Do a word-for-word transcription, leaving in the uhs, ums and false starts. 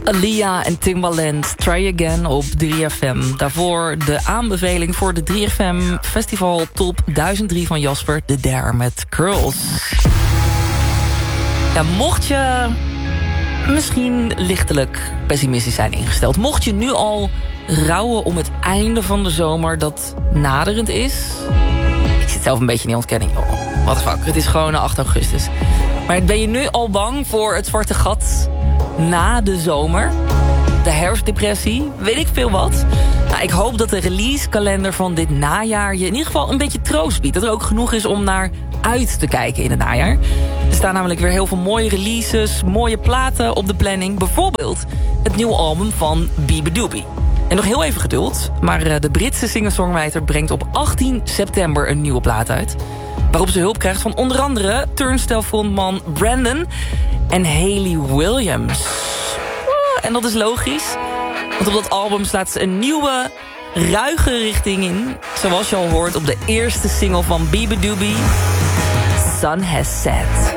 Aaliyah en Timbaland, Try Again op drie F M. Daarvoor de aanbeveling voor de drie F M Festival Top duizend drie van Jasper de Der met Curls. Ja, mocht je misschien lichtelijk pessimistisch zijn ingesteld, mocht je nu al rouwen om het einde van de zomer dat naderend is. Ik zit zelf een beetje in die ontkenning. Oh, what the fuck, het is gewoon acht augustus. Maar ben je nu al bang voor het zwarte gat na de zomer? De herfstdepressie? Weet ik veel wat? Nou, ik hoop dat de releasekalender van dit najaar je in ieder geval een beetje troost biedt. Dat er ook genoeg is om naar uit te kijken in het najaar. Er staan namelijk weer heel veel mooie releases, mooie platen op de planning. Bijvoorbeeld het nieuwe album van Beabadoobee. En nog heel even geduld, maar de Britse singer-songwriter brengt op achttien september een nieuwe plaat uit. Waarop ze hulp krijgt van onder andere Turnstile-frontman Brandon en Hayley Williams. En dat is logisch, want op dat album slaat ze een nieuwe, ruige richting in. Zoals je al hoort op de eerste single van Beabadoobee, Sun Has Set.